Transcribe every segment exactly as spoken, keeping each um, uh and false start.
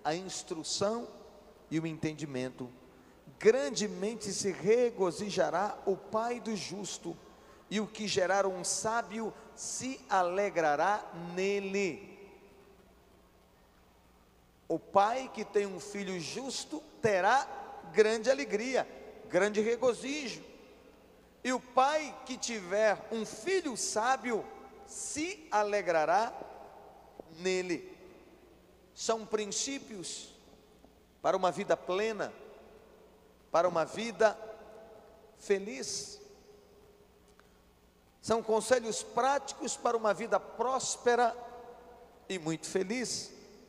a instrução e o entendimento. Grandemente se regozijará o pai do justo, e o que gerar um sábio se alegrará nele. O pai que tem um filho justo terá grande alegria, grande regozijo. E o pai que tiver um filho sábio se alegrará nele. São princípios para uma vida plena, para uma vida feliz. São conselhos práticos para uma vida próspera e muito feliz.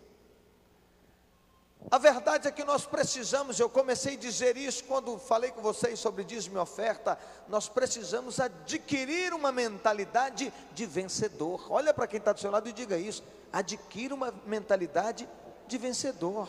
A verdade é que nós precisamos, eu comecei a dizer isso quando falei com vocês sobre dízimo e oferta, nós precisamos adquirir uma mentalidade de vencedor. Olha para quem está do seu lado e diga isso: adquira uma mentalidade de vencedor.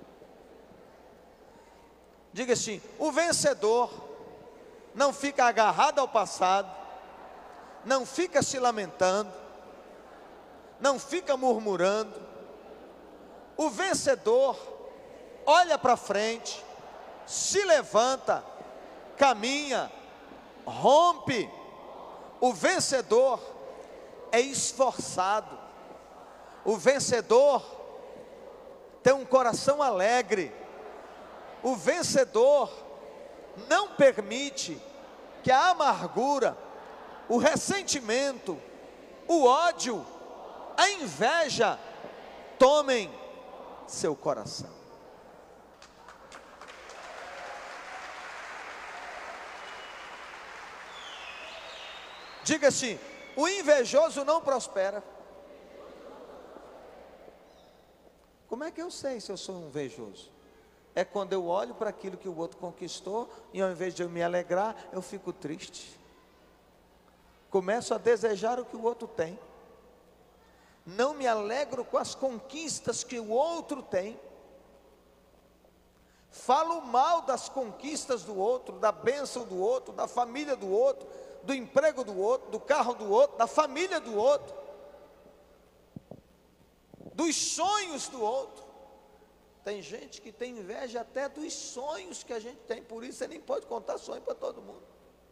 Diga assim: o vencedor não fica agarrado ao passado, não fica se lamentando, não fica murmurando. O vencedor olha para frente, se levanta, caminha, rompe. O vencedor é esforçado. O vencedor tem um coração alegre. O vencedor não permite que a amargura, o ressentimento, o ódio, a inveja tomem seu coração. Diga assim: o invejoso não prospera. Como é que eu sei se eu sou um invejoso? É quando eu olho para aquilo que o outro conquistou e ao invés de eu me alegrar, eu fico triste. Começo a desejar o que o outro tem. Não me alegro com as conquistas que o outro tem. Falo mal das conquistas do outro, da bênção do outro, da família do outro, do emprego do outro, do carro do outro, da família do outro, dos sonhos do outro. Tem gente que tem inveja até dos sonhos que a gente tem, por isso você nem pode contar sonho para todo mundo.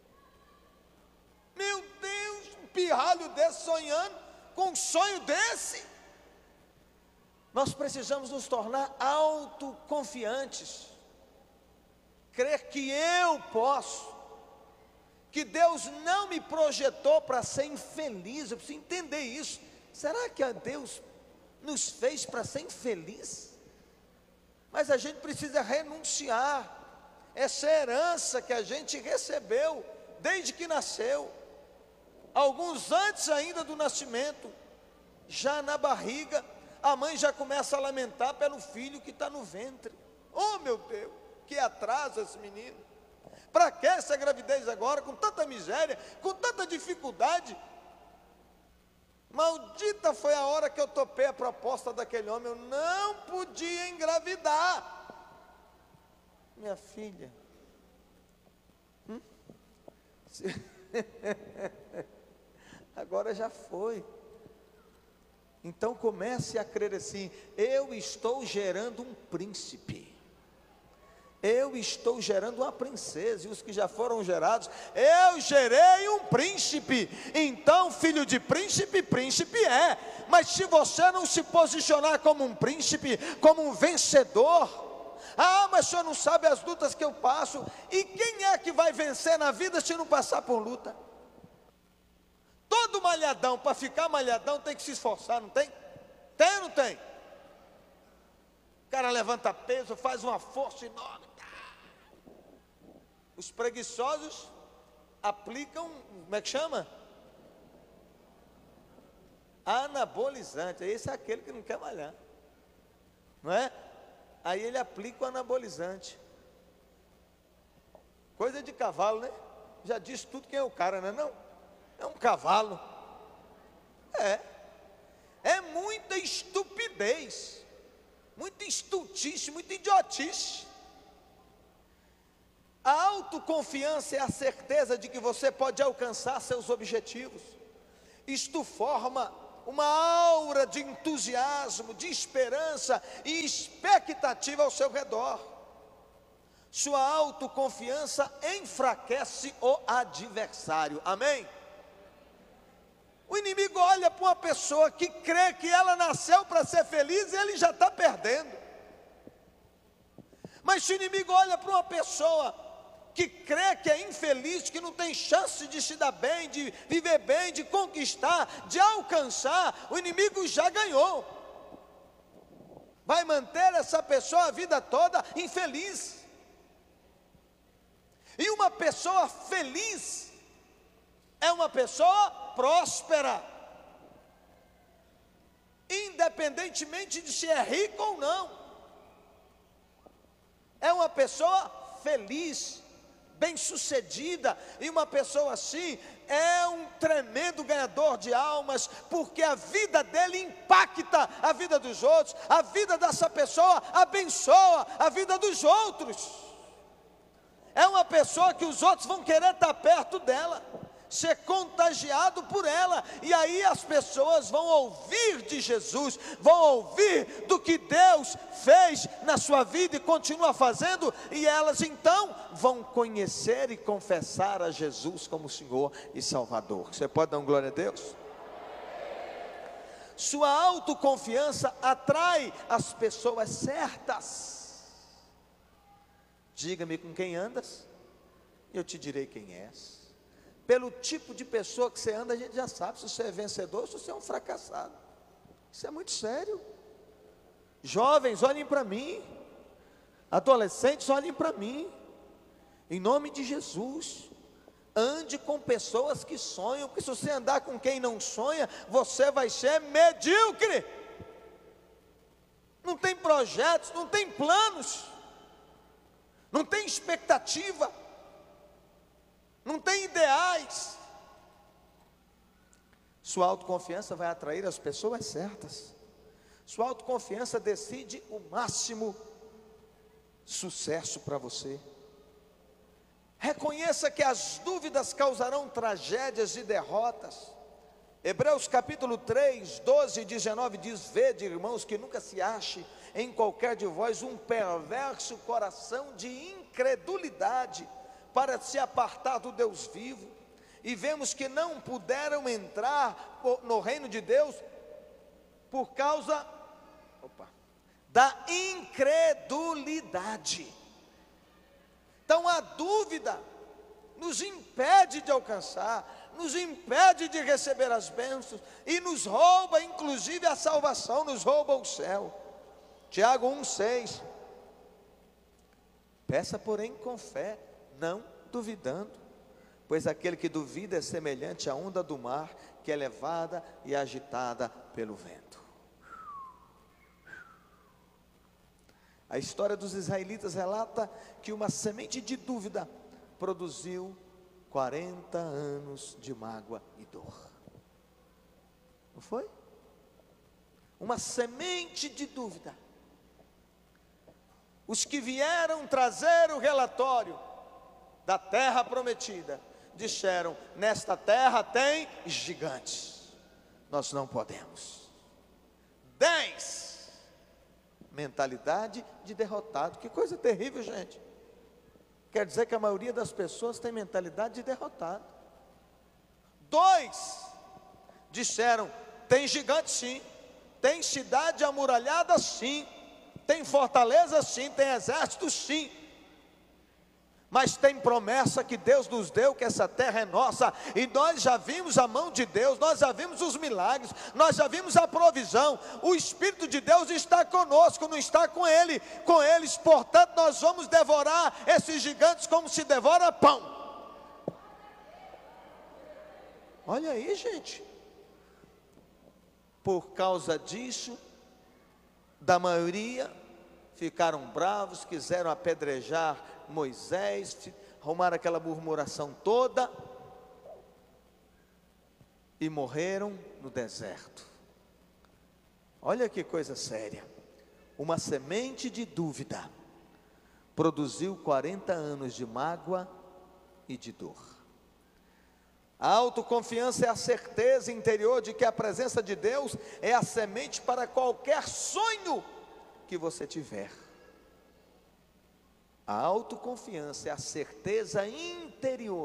Meu Deus, um pirralho desse sonhando com um sonho desse. Nós precisamos nos tornar autoconfiantes, crer que eu posso, que Deus não me projetou para ser infeliz. Eu preciso entender isso. Será que Deus nos fez para ser infeliz? Mas a gente precisa renunciar essa herança que a gente recebeu desde que nasceu, alguns antes ainda do nascimento, já na barriga, a mãe já começa a lamentar pelo filho que está no ventre. Oh meu Deus, que atraso esse menino. Para que essa gravidez agora, com tanta miséria, com tanta dificuldade? Maldita foi a hora que eu topei a proposta daquele homem. Eu não podia engravidar. Minha filha, hum? Agora já foi. Então comece a crer assim: eu estou gerando um príncipe, eu estou gerando uma princesa, e os que já foram gerados, eu gerei um príncipe. Então filho de príncipe, príncipe é. Mas se você não se posicionar como um príncipe, como um vencedor, ah, mas o senhor não sabe as lutas que eu passo. E quem é que vai vencer na vida se não passar por luta? Todo malhadão, para ficar malhadão, tem que se esforçar, não tem? Tem ou não tem? O cara levanta peso, faz uma força enorme. Os preguiçosos aplicam, como é que chama? Anabolizante. Esse é aquele que não quer malhar, não é? Aí ele aplica o anabolizante. Coisa de cavalo, né? Já disse tudo quem é o cara, não é não? É um cavalo. É. É muita estupidez, muita estultice, muita idiotice. A autoconfiança é a certeza de que você pode alcançar seus objetivos. Isto forma uma aura de entusiasmo, de esperança e expectativa ao seu redor. Sua autoconfiança enfraquece o adversário, amém? O inimigo olha para uma pessoa que crê que ela nasceu para ser feliz e ele já está perdendo. Mas se o inimigo olha para uma pessoa que crê que é infeliz, que não tem chance de se dar bem, de viver bem, de conquistar, de alcançar, o inimigo já ganhou. Vai manter essa pessoa a vida toda infeliz. E uma pessoa feliz é uma pessoa próspera, independentemente de se é rico ou não. É uma pessoa feliz, bem-sucedida, e uma pessoa assim é um tremendo ganhador de almas, porque a vida dele impacta a vida dos outros, a vida dessa pessoa abençoa a vida dos outros. É uma pessoa que os outros vão querer estar perto dela, ser contagiado por ela, e aí as pessoas vão ouvir de Jesus, vão ouvir do que Deus fez na sua vida e continua fazendo, e elas então vão conhecer e confessar a Jesus como Senhor e Salvador. Você pode dar um glória a Deus? Sua autoconfiança atrai as pessoas certas. Diga-me com quem andas, eu te direi quem és. Pelo tipo de pessoa que você anda, a gente já sabe se você é vencedor ou se você é um fracassado. Isso é muito sério. Jovens, olhem para mim. Adolescentes, olhem para mim. Em nome de Jesus, ande com pessoas que sonham, porque se você andar com quem não sonha, você vai ser medíocre. Não tem projetos, não tem planos, não tem expectativa, não tem ideais. Sua autoconfiança vai atrair as pessoas certas. Sua autoconfiança decide o máximo sucesso para você. Reconheça que as dúvidas causarão tragédias e derrotas. Hebreus capítulo três, doze e dezenove diz: vede, irmãos, que nunca se ache em qualquer de vós um perverso coração de incredulidade, para se apartar do Deus vivo. E vemos que não puderam entrar no reino de Deus por causa opa, da incredulidade. Então a dúvida nos impede de alcançar, nos impede de receber as bênçãos e nos rouba inclusive a salvação, nos rouba o céu. Tiago um, seis: peça porém com fé, não duvidando, pois aquele que duvida é semelhante à onda do mar, que é levada e agitada pelo vento. A história dos israelitas relata que uma semente de dúvida produziu quarenta anos de mágoa e dor. Não foi? Uma semente de dúvida. Os que vieram trazer o relatório da terra prometida disseram: nesta terra tem gigantes, nós não podemos. Dez, mentalidade de derrotado. Que coisa terrível, gente. Quer dizer que a maioria das pessoas tem mentalidade de derrotado. Dois, disseram: tem gigante sim, tem cidade amuralhada sim, tem fortaleza sim, tem exército sim, mas tem promessa que Deus nos deu, que essa terra é nossa, e nós já vimos a mão de Deus, nós já vimos os milagres, nós já vimos a provisão. O Espírito de Deus está conosco, não está com ele, com eles, portanto nós vamos devorar esses gigantes como se devora pão. Olha aí, gente. Por causa disso, da maioria ficaram bravos, quiseram apedrejar Moisés, arrumaram aquela murmuração toda e morreram no deserto. Olha que coisa séria. Uma semente de dúvida produziu quarenta anos de mágoa e de dor. A autoconfiança é a certeza interior de que a presença de Deus é a semente para qualquer sonho que você tiver. A autoconfiança é a certeza interior,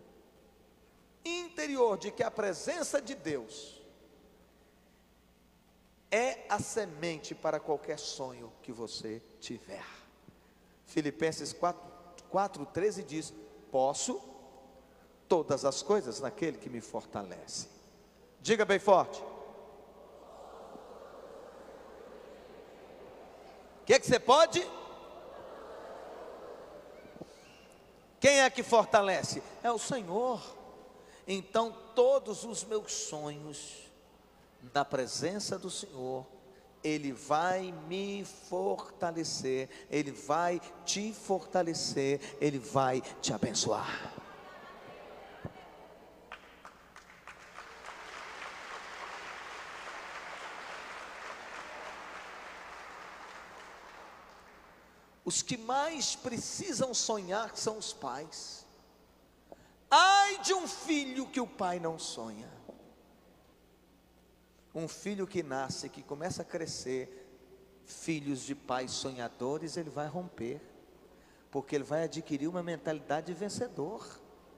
interior de que a presença de Deus é a semente para qualquer sonho que você tiver. Filipenses quatro, treze diz: posso todas as coisas naquele que me fortalece. Diga bem forte. O que é que você pode? Quem é que fortalece? É o Senhor. Então todos os meus sonhos, na presença do Senhor, Ele vai me fortalecer, Ele vai te fortalecer, Ele vai te abençoar. Os que mais precisam sonhar são os pais. Ai de um filho que o pai não sonha. Um filho que nasce, que começa a crescer, filhos de pais sonhadores, ele vai romper, porque ele vai adquirir uma mentalidade de vencedor.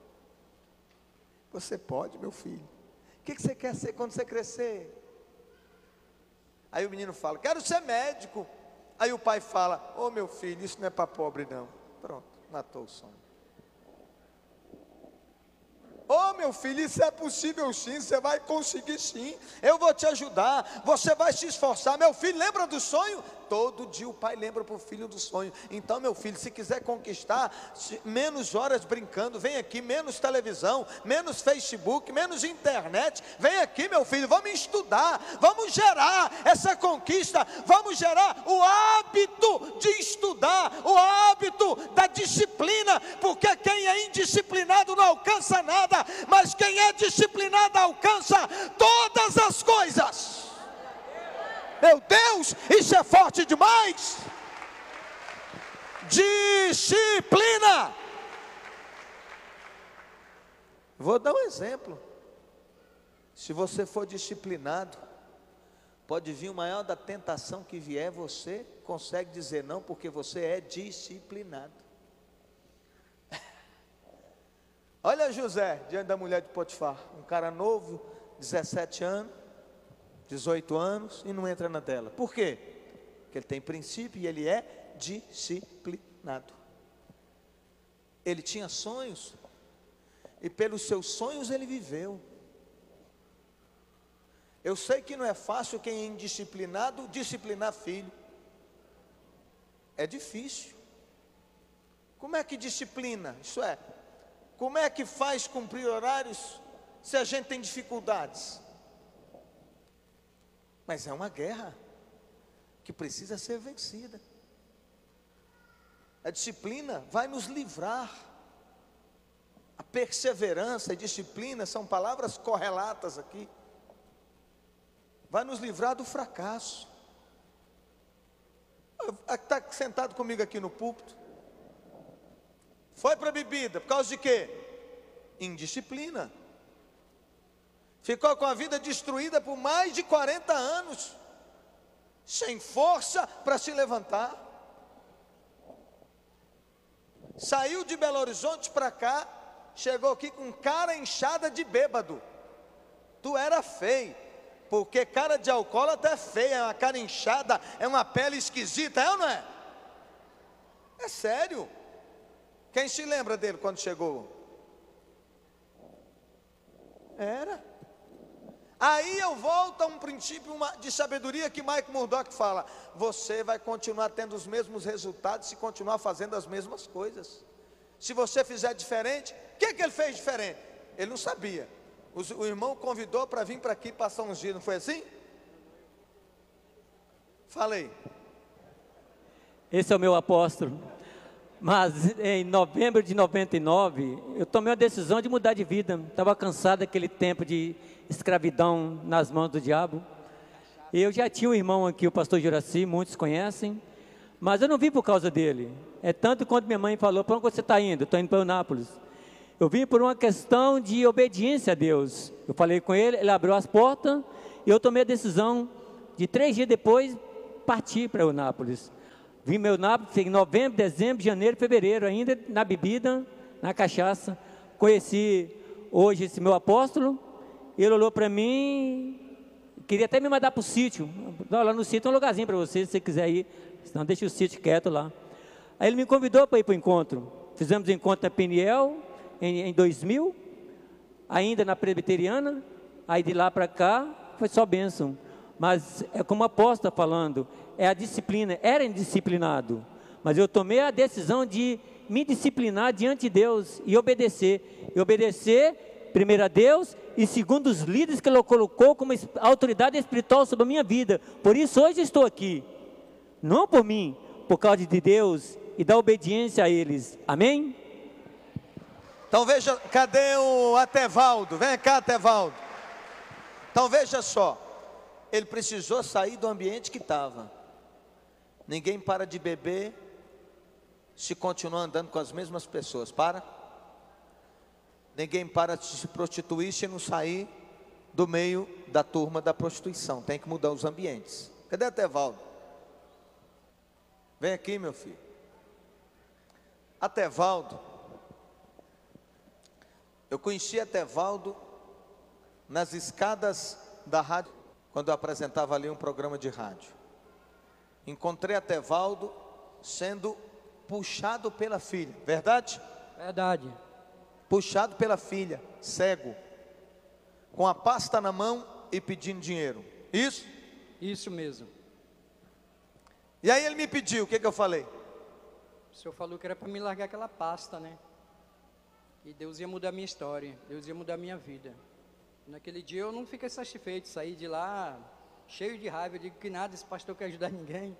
Você pode, meu filho. O que você quer ser quando você crescer? Aí o menino fala: quero ser médico. Aí o pai fala: ô meu filho, isso não é para pobre não. Pronto, matou o sonho. Ô meu filho, isso é possível sim, você vai conseguir sim, eu vou te ajudar, você vai se esforçar. Meu filho, lembra do sonho? Todo dia o pai lembra para o filho do sonho. Então meu filho, se quiser conquistar, menos horas brincando, vem aqui, menos televisão, menos Facebook, menos internet, vem aqui meu filho, vamos estudar, vamos gerar essa conquista, vamos gerar o hábito de estudar, o hábito da disciplina, porque quem é indisciplinado não alcança nada, mas quem é disciplinado alcança todas as coisas. Meu Deus, isso é forte demais. Disciplina. Vou dar um exemplo. Se você for disciplinado, pode vir o maior da tentação que vier, você consegue dizer não, porque você é disciplinado. Olha José diante da mulher de Potifar, um cara novo, dezessete anos, dezoito anos, e não entra na dela. Por quê? Porque ele tem princípio e ele é disciplinado. Ele tinha sonhos, e pelos seus sonhos ele viveu. Eu sei que não é fácil quem é indisciplinado disciplinar filho. É difícil. Como é que disciplina? Isso é, como é que faz cumprir horários se a gente tem dificuldades? Mas é uma guerra que precisa ser vencida. A disciplina vai nos livrar. A perseverança e disciplina são palavras correlatas aqui. Vai nos livrar do fracasso. Está sentado comigo aqui no púlpito. Foi para a bebida, por causa de quê? Indisciplina. Ficou com a vida destruída por mais de quarenta anos, sem força para se levantar. Saiu de Belo Horizonte para cá, chegou aqui com cara inchada de bêbado. Tu era feio, porque cara de alcoólatra é feia, é uma cara inchada, é uma pele esquisita, é ou não é? É sério. Quem se lembra dele quando chegou? Era. Aí eu volto a um princípio de sabedoria que Mike Murdock fala: você vai continuar tendo os mesmos resultados se continuar fazendo as mesmas coisas. Se você fizer diferente, o que, que ele fez diferente? Ele não sabia. O, o irmão convidou para vir para aqui passar uns dias, não foi assim? Falei. Esse é o meu apóstolo. Mas em novembro de noventa e nove, eu tomei a decisão de mudar de vida. Estava cansado daquele tempo de escravidão nas mãos do diabo. Eu já tinha um irmão aqui, o pastor Juraci, muitos conhecem, mas eu não vim por causa dele. É tanto quanto minha mãe falou: para onde você está indo? Estou indo para Eunápolis. Eu vim por uma questão de obediência a Deus. Eu falei com ele, ele abriu as portas e eu tomei a decisão de três dias depois partir para Eunápolis. Vim para Eunápolis em novembro, dezembro, janeiro, fevereiro, ainda na bebida, na cachaça. Conheci hoje esse meu apóstolo, ele olhou para mim, queria até me mandar para o sítio. Lá no sítio tem um lugarzinho para você, se você quiser ir, senão deixa o sítio quieto lá. Aí ele me convidou para ir para o encontro. Fizemos o encontro na Peniel, em, em dois mil, ainda na Presbiteriana. Aí de lá para cá, foi só bênção. Mas é como o apóstolo está falando, é a disciplina, era indisciplinado. Mas eu tomei a decisão de me disciplinar diante de Deus e obedecer. E obedecer, primeiro a Deus, e segundo os líderes que Ele colocou como autoridade espiritual sobre a minha vida. Por isso hoje estou aqui. Não por mim, por causa de Deus e da obediência a eles. Amém? Então veja, cadê o Atevaldo? Vem cá, Atevaldo. Então veja só, ele precisou sair do ambiente que estava. Ninguém para de beber se continuar andando com as mesmas pessoas, para? Ninguém para de se prostituir se não sair do meio da turma da prostituição. Tem que mudar os ambientes. Cadê Atevaldo? Vem aqui, meu filho. Atevaldo, eu conheci Atevaldo nas escadas da rádio, quando eu apresentava ali um programa de rádio. Encontrei Atevaldo sendo puxado pela filha, verdade? Verdade. Puxado pela filha, cego, com a pasta na mão e pedindo dinheiro. Isso? Isso mesmo. E aí ele me pediu, o que que eu falei? O senhor falou que era para me largar aquela pasta, né? E Deus ia mudar a minha história, Deus ia mudar a minha vida. Naquele dia eu não fiquei satisfeito, saí de lá cheio de raiva, eu digo que nada, esse pastor quer ajudar ninguém.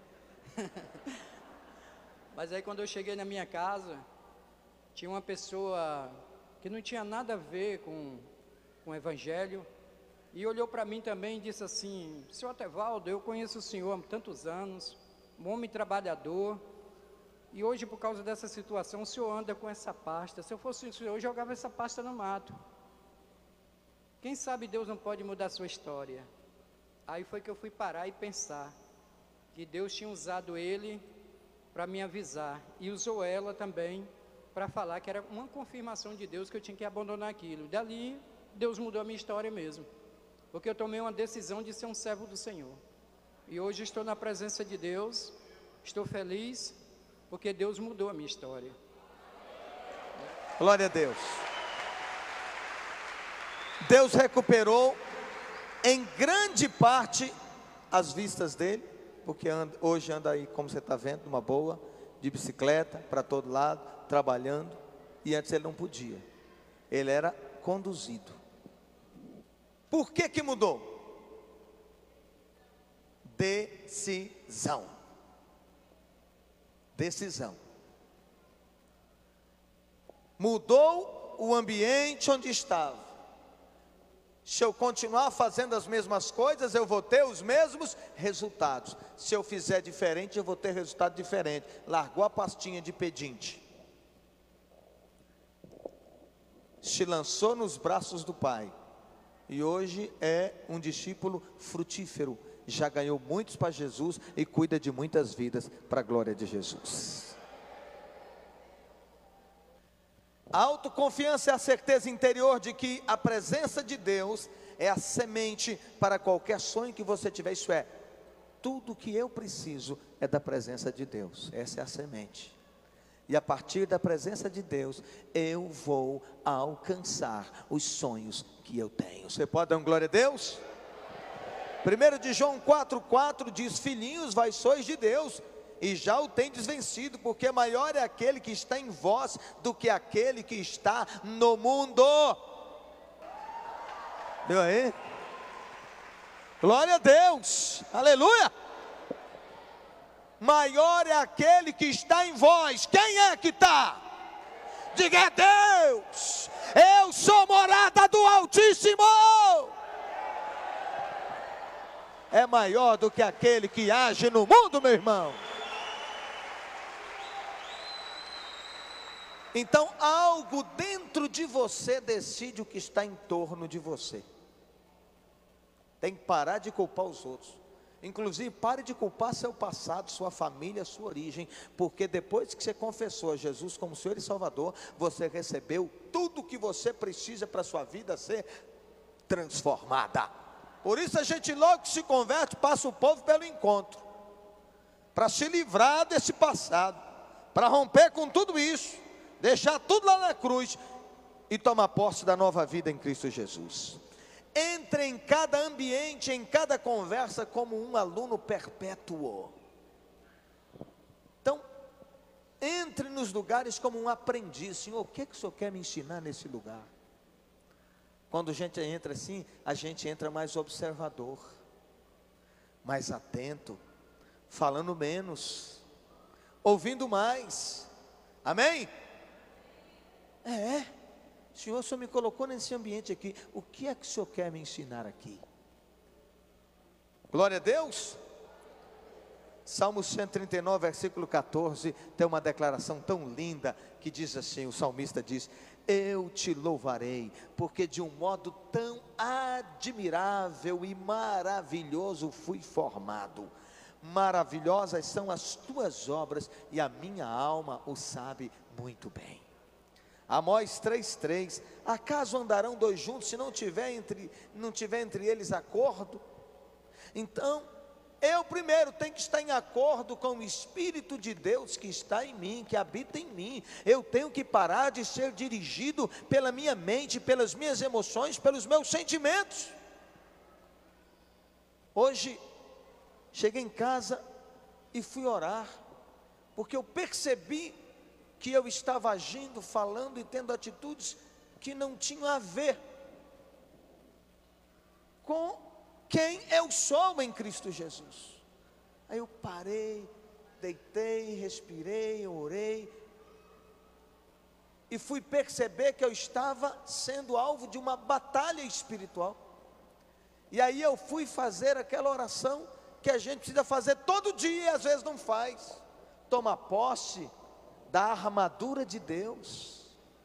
Mas aí quando eu cheguei na minha casa, tinha uma pessoa que não tinha nada a ver com, com o evangelho, e olhou para mim também e disse assim: senhor Atevaldo, eu conheço o senhor há tantos anos, um homem trabalhador, e hoje por causa dessa situação o senhor anda com essa pasta. Se eu fosse o senhor, eu jogava essa pasta no mato. Quem sabe Deus não pode mudar a sua história. Aí foi que eu fui parar e pensar que Deus tinha usado ele para me avisar, e usou ela também para falar que era uma confirmação de Deus que eu tinha que abandonar aquilo. Dali Deus mudou a minha história mesmo, porque eu tomei uma decisão de ser um servo do Senhor. E hoje estou na presença de Deus, estou feliz, porque Deus mudou a minha história. Glória a Deus. Deus recuperou em grande parte as vistas dele, porque anda, hoje anda aí, como você está vendo, numa boa, de bicicleta, para todo lado, trabalhando, e antes ele não podia, ele era conduzido. Por que que mudou? Decisão. Decisão. Mudou o ambiente onde estava. Se eu continuar fazendo as mesmas coisas, eu vou ter os mesmos resultados. Se eu fizer diferente, eu vou ter resultado diferente. Largou a pastinha de pedinte, se lançou nos braços do Pai, e hoje é um discípulo frutífero. Já ganhou muitos para Jesus e cuida de muitas vidas para a glória de Jesus. A autoconfiança é a certeza interior de que a presença de Deus é a semente para qualquer sonho que você tiver. Isso é, tudo que eu preciso é da presença de Deus. Essa é a semente. E a partir da presença de Deus, eu vou alcançar os sonhos que eu tenho. Você pode dar um glória a Deus? primeiro de João quatro, quatro diz: filhinhos, vós sois de Deus, e já o tendes vencido, porque maior é aquele que está em vós do que aquele que está no mundo. Viu aí? Glória a Deus, aleluia. Maior é aquele que está em vós. Quem é que está? Diga: é Deus. Eu sou morada do Altíssimo. É maior do que aquele que age no mundo, meu irmão. Então algo dentro de você decide o que está em torno de você. Tem que parar de culpar os outros. Inclusive, pare de culpar seu passado, sua família, sua origem, porque depois que você confessou a Jesus como Senhor e Salvador, você recebeu tudo o que você precisa para a sua vida ser transformada. Por isso a gente logo que se converte, passa o povo pelo encontro, para se livrar desse passado, para romper com tudo isso, deixar tudo lá na cruz e tomar posse da nova vida em Cristo Jesus. Entre em cada ambiente, em cada conversa, como um aluno perpétuo. Então, entre nos lugares como um aprendiz. Senhor, o que, que o Senhor quer me ensinar nesse lugar? Quando a gente entra assim, a gente entra mais observador, mais atento, falando menos, ouvindo mais. Amém? É. Senhor, o Senhor me colocou nesse ambiente aqui, o que é que o Senhor quer me ensinar aqui? Glória a Deus. Salmo cento e trinta e nove, versículo quatorze, tem uma declaração tão linda, que diz assim, o salmista diz: eu te louvarei, porque de um modo tão admirável e maravilhoso fui formado. Maravilhosas são as tuas obras, e a minha alma o sabe muito bem. Amós três, três, acaso andarão dois juntos se não tiver entre, não tiver entre eles acordo? Então, eu primeiro tenho que estar em acordo com o Espírito de Deus que está em mim, que habita em mim. Eu tenho que parar de ser dirigido pela minha mente, pelas minhas emoções, pelos meus sentimentos. Hoje, cheguei em casa e fui orar, porque eu percebi que eu estava agindo, falando e tendo atitudes que não tinham a ver com quem eu sou em Cristo Jesus. Aí eu parei, deitei, respirei, orei, e fui perceber que eu estava sendo alvo de uma batalha espiritual. E aí eu fui fazer aquela oração que a gente precisa fazer todo dia e às vezes não faz. Toma posse da armadura de Deus,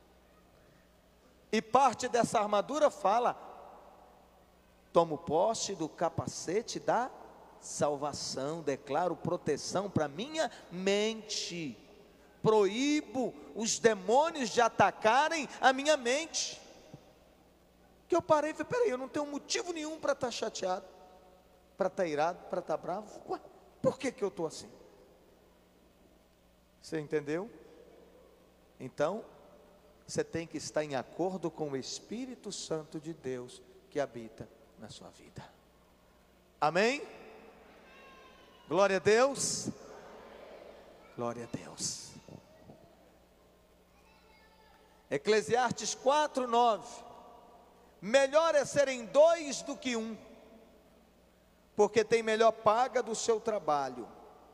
e parte dessa armadura fala: tomo posse do capacete da salvação, declaro proteção para minha mente, proíbo os demônios de atacarem a minha mente. Que eu parei e falei: peraí, eu não tenho motivo nenhum para estar chateado, para estar irado, para estar bravo. Ué, por que que eu estou assim? Você entendeu? Então, você tem que estar em acordo com o Espírito Santo de Deus que habita na sua vida. Amém? Glória a Deus. Glória a Deus. Eclesiastes quatro, nove. Melhor é serem dois do que um, porque tem melhor paga do seu trabalho.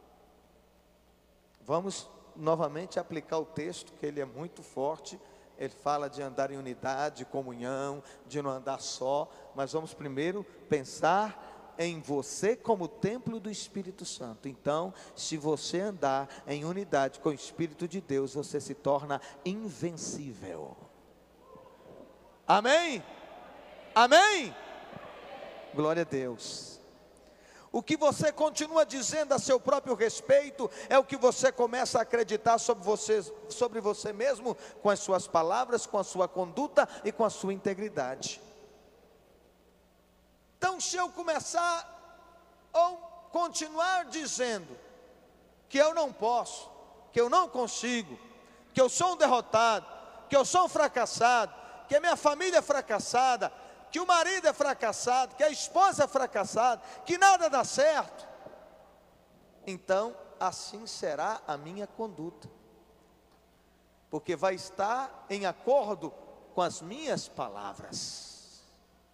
Vamos novamente aplicar o texto, que ele é muito forte. Ele fala de andar em unidade, comunhão, de não andar só. Mas vamos primeiro pensar em você como templo do Espírito Santo. Então, se você andar em unidade com o Espírito de Deus, você se torna invencível. Amém? Amém? Glória a Deus. O que você continua dizendo a seu próprio respeito é o que você começa a acreditar sobre você, sobre você mesmo, com as suas palavras, com a sua conduta e com a sua integridade. Então, se eu começar ou continuar dizendo que eu não posso, que eu não consigo, que eu sou um derrotado, que eu sou um fracassado, que a minha família é fracassada, que o marido é fracassado, que a esposa é fracassada, que nada dá certo, então assim será a minha conduta, porque vai estar em acordo com as minhas palavras.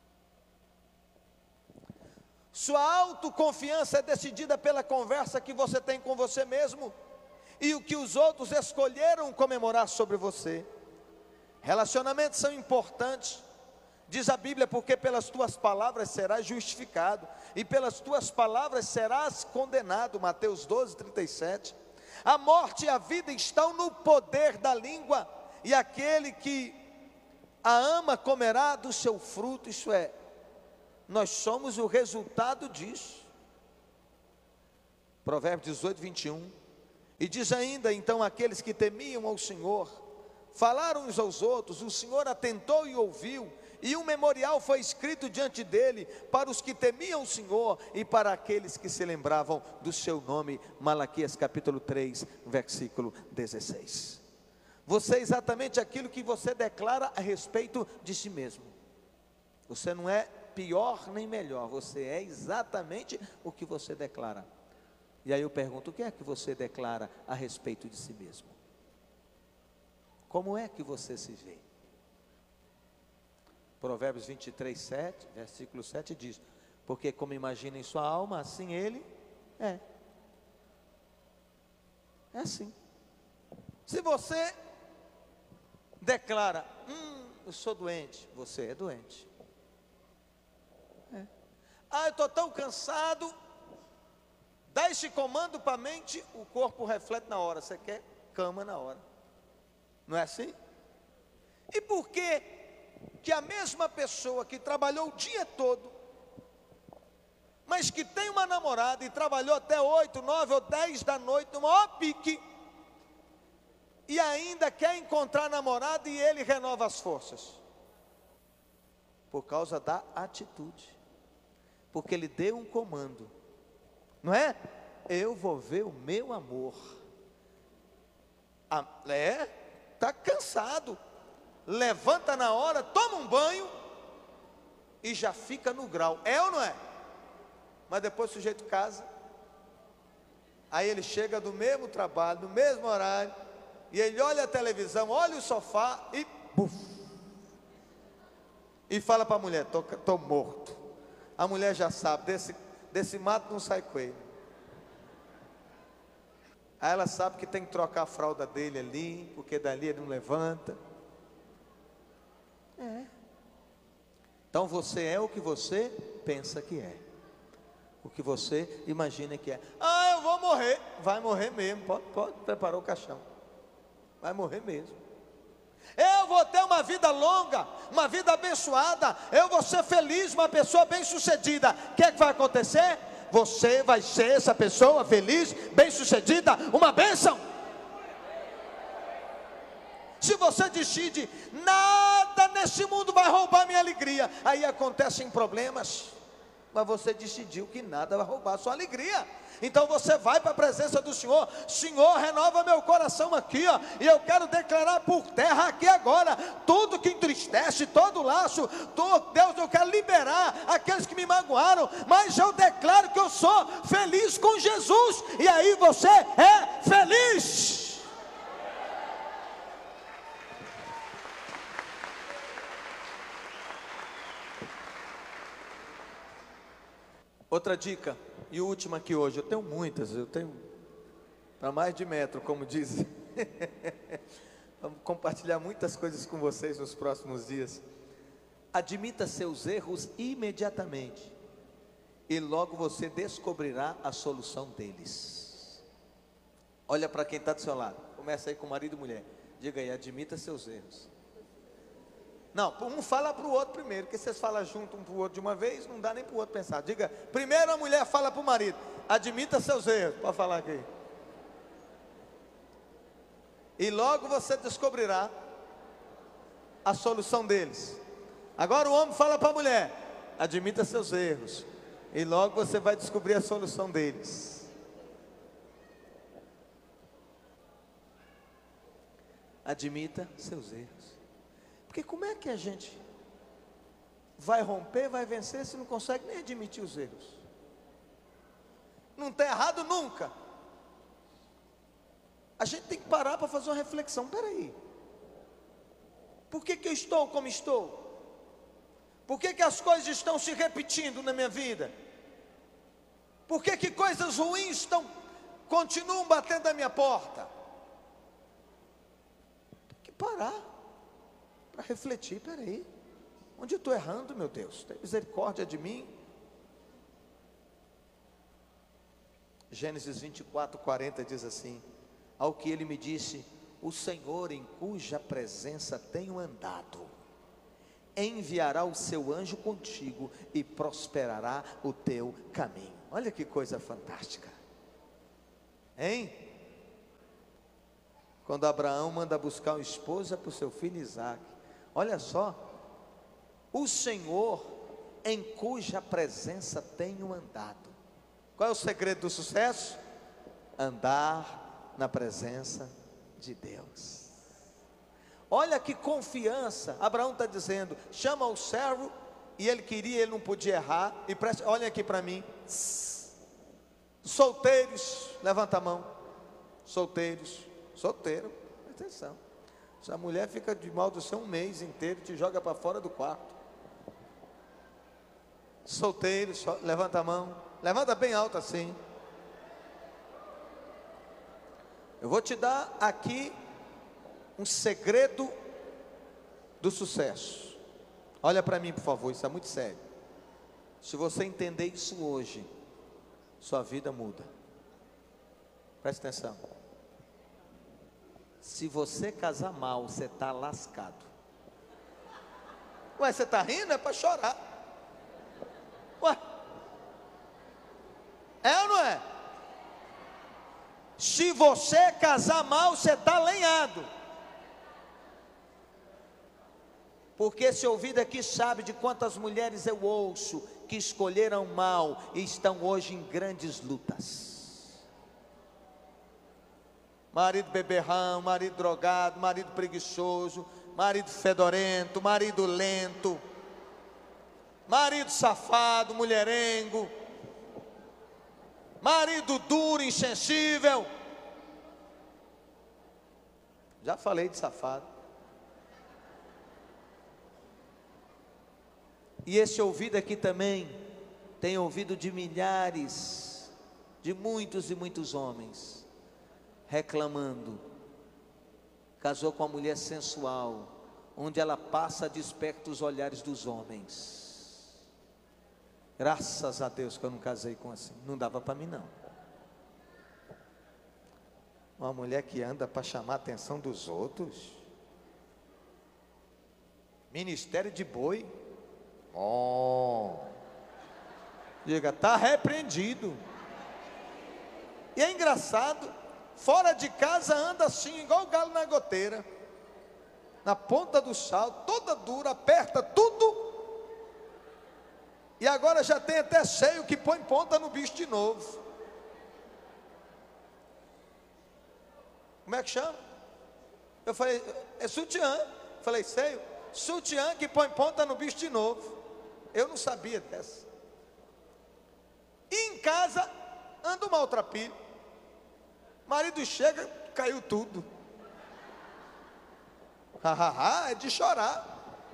Sua autoconfiança é decidida pela conversa que você tem com você mesmo e o que os outros escolheram comemorar sobre você. Relacionamentos são importantes. Diz a Bíblia: porque pelas tuas palavras serás justificado, e pelas tuas palavras serás condenado. Mateus doze, trinta e sete. A morte e a vida estão no poder da língua. e aquele que a ama comerá do seu fruto. Isso é, nós somos o resultado disso. Provérbios dezoito, vinte e um. E diz ainda: então aqueles que temiam ao Senhor falaram uns aos outros, o Senhor atentou e ouviu, e um memorial foi escrito diante dele para os que temiam o Senhor e para aqueles que se lembravam do seu nome. Malaquias capítulo três, versículo dezesseis. Você é exatamente aquilo que você declara a respeito de si mesmo. Você não é pior nem melhor, você é exatamente o que você declara. E aí eu pergunto: o que é que você declara a respeito de si mesmo? Como é que você se vê? Provérbios vinte e três, sete, versículo sete diz: porque como imagina em sua alma, assim ele é. É assim. Se você declara: hum, eu sou doente, você é doente. É. Ah, eu estou tão cansado. Dá esse comando para a mente, o corpo reflete na hora. Você quer cama na hora. Não é assim? E por que que a mesma pessoa que trabalhou o dia todo, mas que tem uma namorada e trabalhou até oito, nove ou dez da noite, no maior pique, e ainda quer encontrar namorada e ele renova as forças? Por causa da atitude. Porque ele deu um comando. Não é? Eu vou ver o meu amor. Ah, é? Está cansado, levanta na hora, toma um banho e já fica no grau. É ou não é? Mas depois o sujeito casa, aí ele chega do mesmo trabalho, no mesmo horário, e ele olha a televisão, olha o sofá e buf, e fala para a mulher: estou morto. A mulher já sabe, desse, desse mato não sai coelho. Aí ela sabe que tem que trocar a fralda dele ali, porque dali ele não levanta. É. Então você é o que você pensa que é, o que você imagina que é. Ah, eu vou morrer. Vai morrer mesmo, pode, pode preparar o caixão. Vai morrer mesmo. Eu vou ter uma vida longa, uma vida abençoada, eu vou ser feliz, uma pessoa bem sucedida. O que é que vai acontecer? Você vai ser essa pessoa feliz, bem sucedida, uma bênção. Se você decide: nada nesse mundo vai roubar minha alegria, aí acontecem problemas. Mas você decidiu que nada vai roubar a sua alegria. Então você vai para a presença do Senhor: Senhor, renova meu coração aqui, ó, e eu quero declarar por terra aqui agora tudo que entristece, todo laço. Todo, Deus, eu quero liberar aqueles que me magoaram, mas eu declaro que eu sou feliz com Jesus. E aí você é feliz. Outra dica, e última aqui hoje. Eu tenho muitas, eu tenho para mais de metro, como dizem. Vamos compartilhar muitas coisas com vocês nos próximos dias. Admita seus erros imediatamente, e logo você descobrirá a solução deles. Olha para quem está do seu lado, começa aí com marido e mulher. Diga aí: admita seus erros. Não, um fala para o outro primeiro, porque vocês falam junto um para o outro de uma vez, não dá nem para o outro pensar. Diga, primeiro a mulher fala para o marido: admita seus erros. Pode falar aqui. E logo você descobrirá a solução deles. Agora o homem fala para a mulher: admita seus erros. E logo você vai descobrir a solução deles. Admita seus erros. Porque como é que a gente vai romper, vai vencer, se não consegue nem admitir os erros? Não está errado nunca. A gente tem que parar para fazer uma reflexão. Espera aí, por que que eu estou como estou? Por que que as coisas estão se repetindo na minha vida? Por que que coisas ruins estão, continuam batendo na minha porta? Tem que parar para refletir. Espera aí, onde eu estou errando, meu Deus? Tem misericórdia de mim. Gênesis vinte e quatro, quarenta diz assim: ao que ele me disse: o Senhor em cuja presença tenho andado, enviará o seu anjo contigo e prosperará o teu caminho. Olha que coisa fantástica, hein? Quando Abraão manda buscar uma esposa para o seu filho Isaque, olha só, o Senhor em cuja presença tenho andado. Qual é o segredo do sucesso? Andar na presença de Deus. Olha que confiança. Abraão está dizendo, chama o servo, e ele queria, ele não podia errar. E preste, olhem aqui para mim, solteiros, levanta a mão. Solteiros, solteiro, presta atenção. Se a mulher fica de mal do seu um mês inteiro, te joga para fora do quarto. Solteiros, levanta a mão, levanta bem alto assim. Eu vou te dar aqui um segredo do sucesso. Olha para mim, por favor, isso é muito sério. Se você entender isso hoje, sua vida muda. Presta atenção. Se você casar mal, você está lascado. Ué, você está rindo? É para chorar. Ué, é ou não é? Se você casar mal, você está lenhado. Porque esse ouvido aqui sabe de quantas mulheres eu ouço que escolheram mal e estão hoje em grandes lutas. Marido beberrão, marido drogado, marido preguiçoso, marido fedorento, marido lento, marido safado, mulherengo, marido duro, insensível. Já falei de safado. E esse ouvido aqui também tem ouvido de milhares, de muitos e muitos homens, reclamando. Casou com uma mulher sensual, onde ela passa desperta os olhares dos homens. Graças a Deus que eu não casei com assim, não dava para mim não. Uma mulher que anda para chamar a atenção dos outros. Ministério de boi. Oh. Diga, está repreendido. E é engraçado, fora de casa anda assim, igual o galo na goteira, na ponta do salto, toda dura, aperta tudo. E agora já tem até seio que põe ponta no bicho de novo. Como é que chama? Eu falei, é sutiã. Falei, seio, sutiã que põe ponta no bicho de novo. Eu não sabia dessa. E em casa anda um maltrapilho. Marido chega, caiu tudo. Hahaha, é de chorar.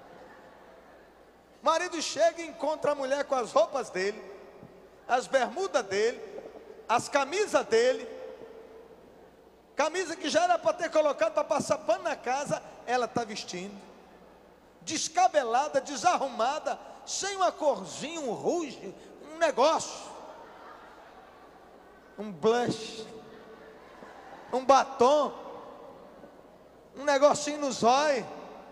Marido chega e encontra a mulher com as roupas dele, as bermudas dele, as camisas dele, camisa que já era para ter colocado para passar pano na casa, ela está vestindo, descabelada, desarrumada, sem uma corzinha, um rouge, um negócio, um blush, um batom, um negocinho no zóio.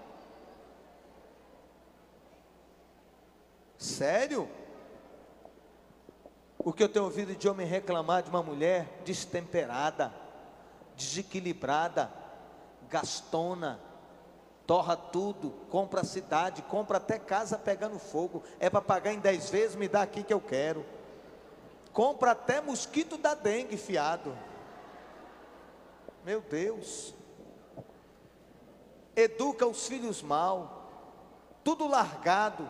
Sério? O que eu tenho ouvido de homem reclamar de uma mulher destemperada, desequilibrada, gastona, torra tudo, compra a cidade, compra até casa pegando fogo, é para pagar em dez vezes, me dá aqui que eu quero. Compra até mosquito da dengue fiado. Meu Deus. Educa os filhos mal, tudo largado.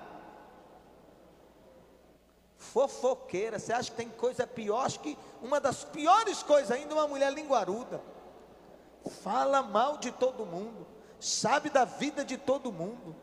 Fofoqueira, você acha que tem coisa pior? Acho que uma das piores coisas ainda, uma mulher linguaruda. Fala mal de todo mundo, sabe da vida de todo mundo.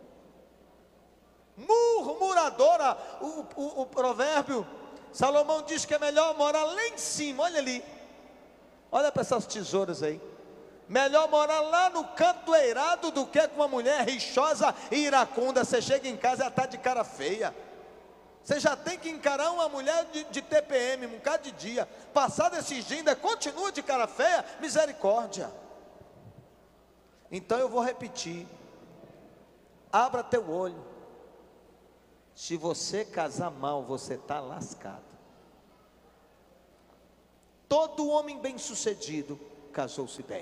Murmuradora, o, o, o provérbio, Salomão diz que é melhor morar lá em cima, olha ali. Olha para essas tesouras aí. Melhor morar lá no canto do eirado do que com uma mulher rixosa e iracunda. Você chega em casa e ela está de cara feia. Você já tem que encarar uma mulher de, de T P M, um bocado de dia. Passado esses dias ainda continua de cara feia, misericórdia. Então eu vou repetir. Abra teu olho. Se você casar mal, você está lascado. Todo homem bem-sucedido casou-se bem.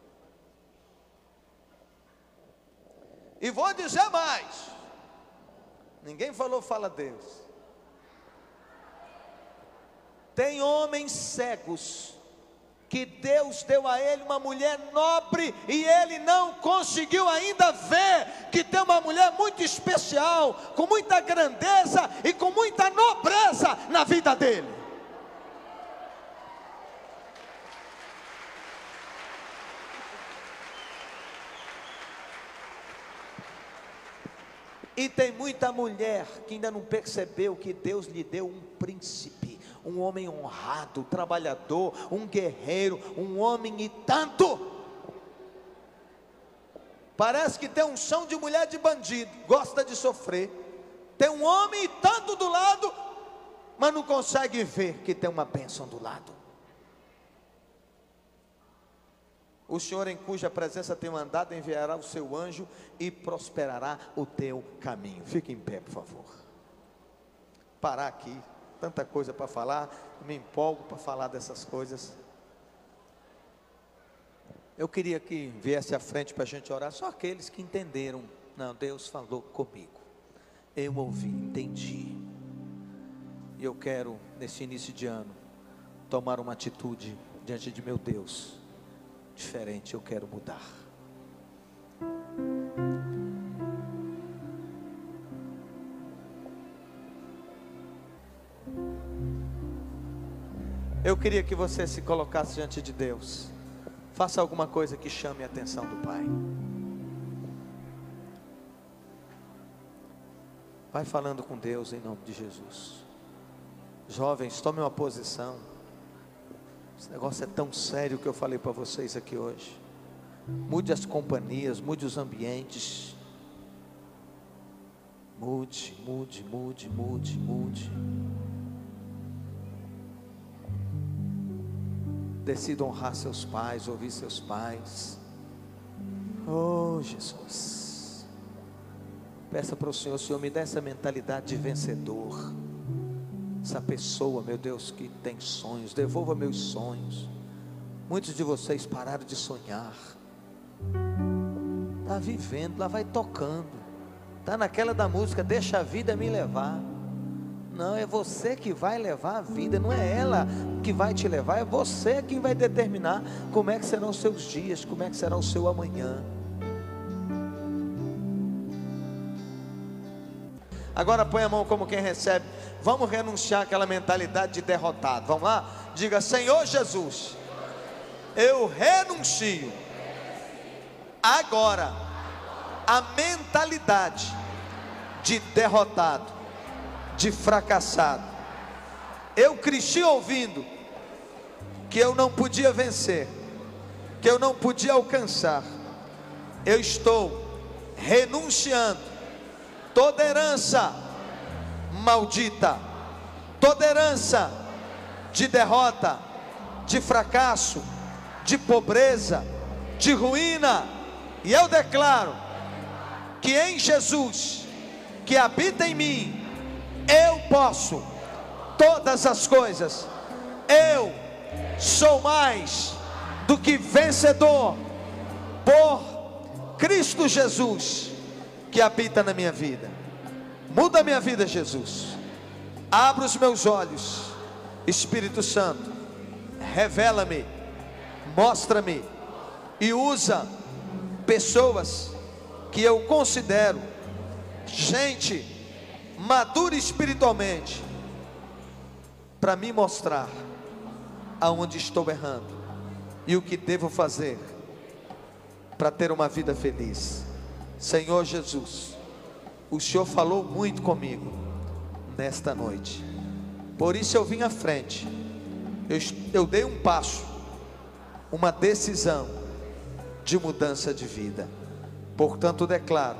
E vou dizer mais. Ninguém falou, fala Deus. Tem homens cegos que Deus deu a ele uma mulher nobre e ele não conseguiu ainda ver que tem uma mulher muito especial, com muita grandeza e com muita nobreza na vida dele. E tem muita mulher que ainda não percebeu que Deus lhe deu um príncipe, um homem honrado, trabalhador, um guerreiro, um homem e tanto. Parece que tem um chão de mulher de bandido, gosta de sofrer. Tem um homem e tanto do lado, mas não consegue ver que tem uma bênção do lado. O Senhor, em cuja presença tenho andado, enviará o seu anjo e prosperará o teu caminho. Fique em pé, por favor. Parar aqui, tanta coisa para falar, me empolgo para falar dessas coisas. Eu queria que viesse à frente para a gente orar, só aqueles que entenderam. Não, Deus falou comigo. Eu ouvi, entendi. E eu quero, nesse início de ano, tomar uma atitude diante de meu Deus. Diferente, eu quero mudar. Eu queria que você se colocasse diante de Deus. Faça alguma coisa que chame a atenção do Pai. Vai falando com Deus em nome de Jesus. Jovens, tome uma posição. Esse negócio é tão sério que eu falei para vocês aqui hoje. Mude as companhias, mude os ambientes. Mude, mude, mude, mude, mude. Decida honrar seus pais, ouvir seus pais. Oh, Jesus. Peça para o Senhor, Senhor, me dê essa mentalidade de vencedor. Essa pessoa, meu Deus, que tem sonhos, devolva meus sonhos. Muitos de vocês pararam de sonhar. Está vivendo, lá vai tocando. Está naquela da música, deixa a vida me levar. Não, é você que vai levar a vida, não é ela que vai te levar, é você quem vai determinar como é que serão os seus dias, como é que será o seu amanhã. Agora põe a mão como quem recebe. Vamos renunciar àquela mentalidade de derrotado. Vamos lá? Diga: Senhor Jesus, eu renuncio agora a mentalidade de derrotado, de fracassado. Eu cresci ouvindo que eu não podia vencer, que eu não podia alcançar. Eu estou renunciando toda herança maldita, toda herança de derrota, de fracasso, de pobreza, de ruína. E eu declaro que em Jesus, que habita em mim, eu posso todas as coisas. Eu sou mais do que vencedor por Cristo Jesus, que habita na minha vida. Muda a minha vida, Jesus. Abra os meus olhos, Espírito Santo. Revela-me, mostra-me e usa pessoas que eu considero gente madura espiritualmente, para me mostrar aonde estou errando e o que devo fazer para ter uma vida feliz. Senhor Jesus, o Senhor falou muito comigo nesta noite, por isso eu vim à frente. eu, eu dei um passo, uma decisão de mudança de vida. Portanto declaro,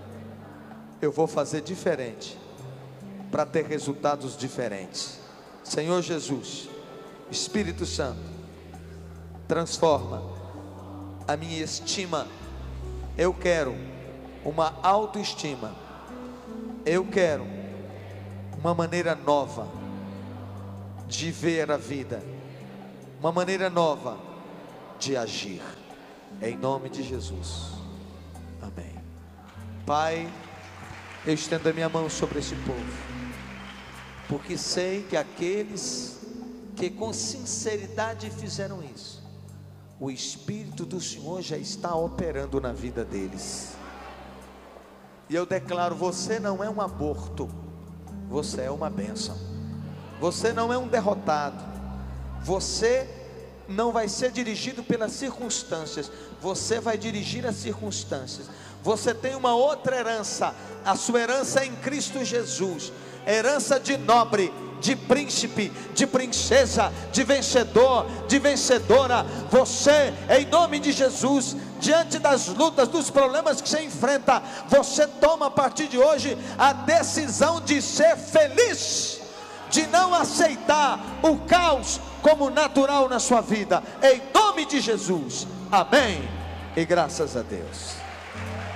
eu vou fazer diferente para ter resultados diferentes. Senhor Jesus, Espírito Santo, transforma a minha estima Eu quero uma autoestima. Eu quero uma maneira nova de ver a vida, uma maneira nova de agir, em nome de Jesus, amém. Pai, eu estendo a minha mão sobre esse povo, porque sei que aqueles que com sinceridade fizeram isso, o Espírito do Senhor já está operando na vida deles. E eu declaro: você não é um aborto, você é uma bênção. Você não é um derrotado, você não vai ser dirigido pelas circunstâncias, você vai dirigir as circunstâncias. Você tem uma outra herança, a sua herança é em Cristo Jesus, herança de nobre, de príncipe, de princesa, de vencedor, de vencedora. Você, em nome de Jesus, diante das lutas, dos problemas que você enfrenta, você toma a partir de hoje a decisão de ser feliz, de não aceitar o caos como natural na sua vida, em nome de Jesus, amém, e graças a Deus.